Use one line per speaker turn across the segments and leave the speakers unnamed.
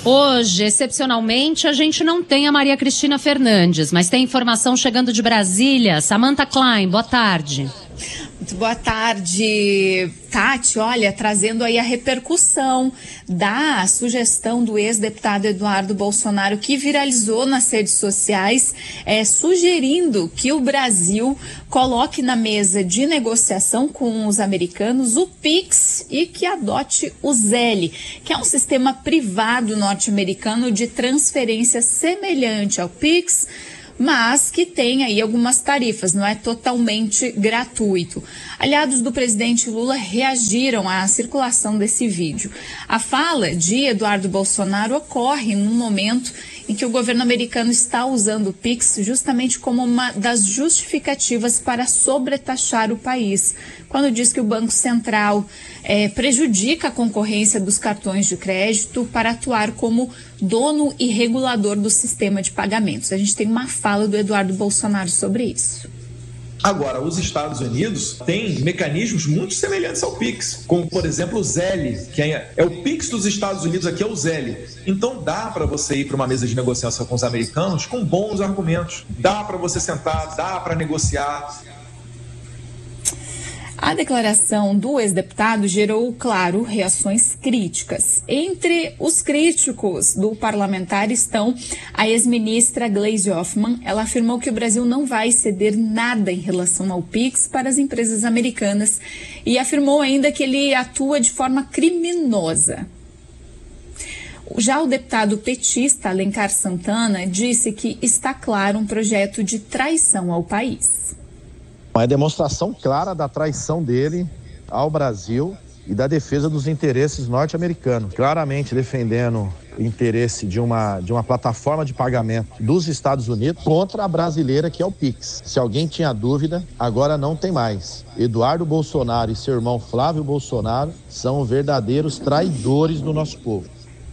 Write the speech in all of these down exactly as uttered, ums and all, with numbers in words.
Hoje, excepcionalmente, a gente não tem a Maria Cristina Fernandes, mas tem informação chegando de Brasília. Samantha Klein, boa tarde.
Muito boa tarde, Tati. Olha, trazendo aí a repercussão da sugestão do ex-deputado Eduardo Bolsonaro, que viralizou nas redes sociais, é, sugerindo que o Brasil coloque na mesa de negociação com os americanos o Pix e que adote o Zelle, que é um sistema privado norte-americano de transferência semelhante ao Pix, mas que tem aí algumas tarifas, não é totalmente gratuito. Aliados do presidente Lula reagiram à circulação desse vídeo. A fala de Eduardo Bolsonaro ocorre num momento em que o governo americano está usando o Pix justamente como uma das justificativas para sobretaxar o país, quando diz que o Banco Central é, prejudica a concorrência dos cartões de crédito para atuar como dono e regulador do sistema de pagamentos. A gente tem uma fala do Eduardo Bolsonaro sobre isso.
Agora, os Estados Unidos têm mecanismos muito semelhantes ao Pix, como, por exemplo, o Zelle, que é, é o Pix dos Estados Unidos, aqui é o Zelle. Então, dá para você ir para uma mesa de negociação com os americanos com bons argumentos. Dá para você sentar, dá para negociar.
A declaração do ex-deputado gerou, claro, reações críticas. Entre os críticos do parlamentar estão a ex-ministra Gleisi Hoffmann. Ela afirmou que o Brasil não vai ceder nada em relação ao Pix para as empresas americanas e afirmou ainda que ele atua de forma criminosa. Já o deputado petista Alencar Santana disse que está claro um projeto de traição ao país.
É demonstração clara da traição dele ao Brasil e da defesa dos interesses norte-americanos, claramente defendendo o interesse de uma, de uma plataforma de pagamento dos Estados Unidos contra a brasileira, que é o Pix. Se alguém tinha dúvida, agora não tem mais. Eduardo Bolsonaro e seu irmão Flávio Bolsonaro são verdadeiros traidores do nosso povo.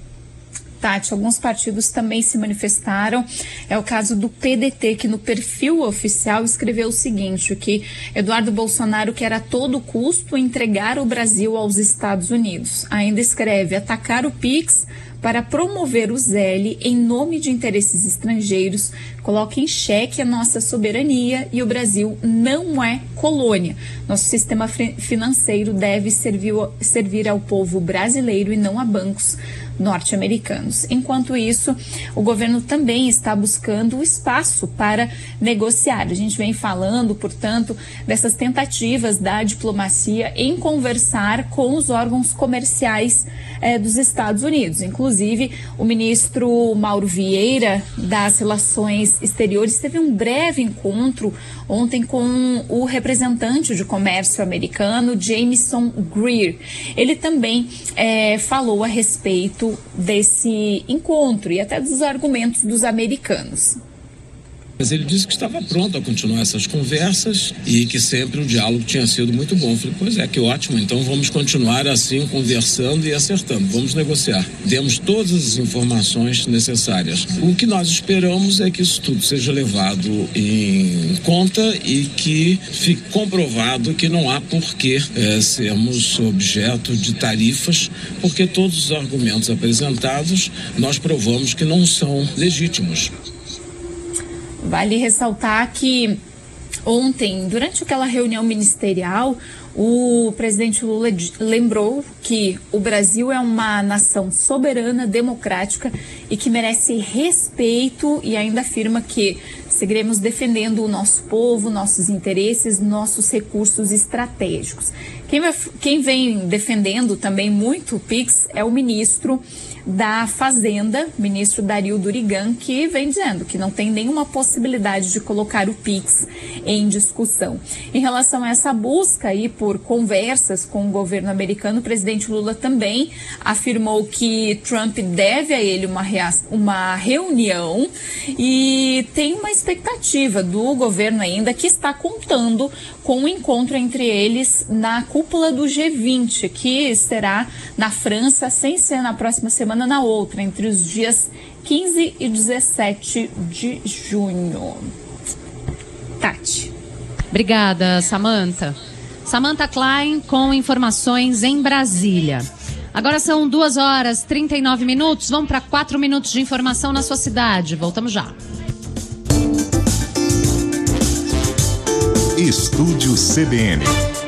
Tati, alguns partidos também se manifestaram. É o caso do P D T, que no perfil oficial escreveu o seguinte, que Eduardo Bolsonaro quer a todo custo entregar o Brasil aos Estados Unidos. Ainda escreve, atacar o Pix para promover o Zelle em nome de interesses estrangeiros, coloca em xeque a nossa soberania e o Brasil não é colônia. Nosso sistema financeiro deve servir, servir ao povo brasileiro e não a bancos norte-americanos. Enquanto isso, o governo também está buscando espaço para negociar. A gente vem falando, portanto, dessas tentativas da diplomacia em conversar com os órgãos comerciais eh, dos Estados Unidos. Inclusive, o ministro Mauro Vieira, das Relações Exteriores, teve um breve encontro ontem com o representante de comércio americano, Jameson Greer. Ele também eh, falou a respeito desse encontro e até dos argumentos dos americanos.
Mas ele disse que estava pronto a continuar essas conversas e que sempre o diálogo tinha sido muito bom. Eu falei, pois é, que ótimo, então vamos continuar assim, conversando e acertando, vamos negociar. Demos todas as informações necessárias. O que nós esperamos é que isso tudo seja levado em conta e que fique comprovado que não há por que é, sermos objeto de tarifas, porque todos os argumentos apresentados nós provamos que não são legítimos.
Vale ressaltar que ontem, durante aquela reunião ministerial, o presidente Lula lembrou que o Brasil é uma nação soberana, democrática e que merece respeito, e ainda afirma que seguiremos defendendo o nosso povo, nossos interesses, nossos recursos estratégicos. Quem, vai, quem vem defendendo também muito o Pix é o ministro da Fazenda, ministro Dario Durigan, que vem dizendo que não tem nenhuma possibilidade de colocar o Pix em discussão. Em relação a essa busca aí por conversas com o governo americano, o presidente Lula também afirmou que Trump deve a ele uma, uma reunião e tem uma expectativa do governo ainda que está contando com um encontro entre eles na cúpula do G vinte, que será na França, sem ser na próxima semana, na outra, entre os dias quinze e dezessete de junho. Tati.
Obrigada, Samantha. Samantha Klein com informações em Brasília. Agora são duas horas e trinta e nove minutos. Vamos para quatro minutos de informação na sua cidade. Voltamos já.
Estúdio C B N.